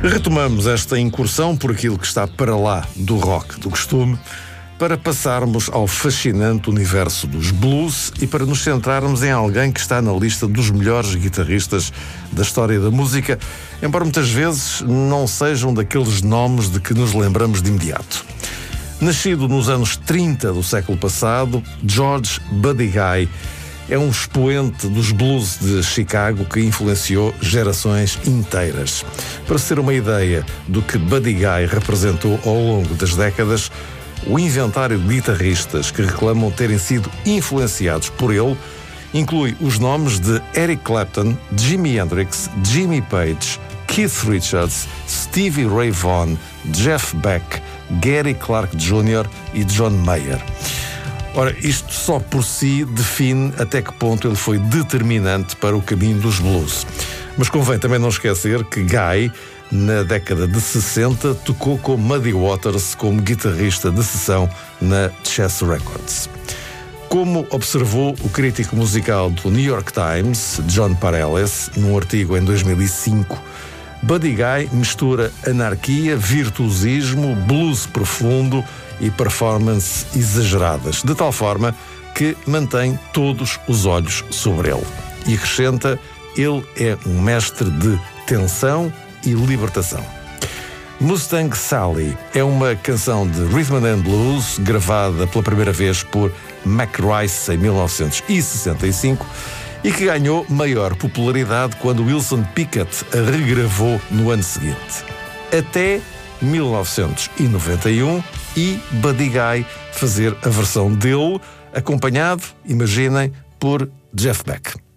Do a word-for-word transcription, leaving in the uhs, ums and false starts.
Retomamos esta incursão por aquilo que está para lá do rock do costume, para passarmos ao fascinante universo dos blues e para nos centrarmos em alguém que está na lista dos melhores guitarristas da história da música, embora muitas vezes não sejam daqueles nomes de que nos lembramos de imediato. Nascido nos anos trinta do século passado, George Buddy Guy é um expoente dos blues de Chicago que influenciou gerações inteiras. Para se ter uma ideia do que Buddy Guy representou ao longo das décadas, o inventário de guitarristas que reclamam terem sido influenciados por ele inclui os nomes de Eric Clapton, Jimi Hendrix, Jimmy Page, Keith Richards, Stevie Ray Vaughan, Jeff Beck, Gary Clark Júnior e John Mayer. Ora, isto só por si define até que ponto ele foi determinante para o caminho dos blues. Mas convém também não esquecer que Guy, na década de sessenta, tocou com Muddy Waters como guitarrista de sessão na Chess Records. Como observou o crítico musical do New York Times, John Pareles, num artigo em dois mil e cinco, Buddy Guy mistura anarquia, virtuosismo, blues profundo e performance exageradas, de tal forma que mantém todos os olhos sobre ele. E acrescenta, ele é um mestre de tensão e libertação. Mustang Sally é uma canção de rhythm and blues gravada pela primeira vez por Mac Rice em mil novecentos e sessenta e cinco e que ganhou maior popularidade quando Wilson Pickett a regravou no ano seguinte. Até mil novecentos e noventa e um e Buddy Guy fazer a versão dele, acompanhado, imaginem, por Jeff Beck.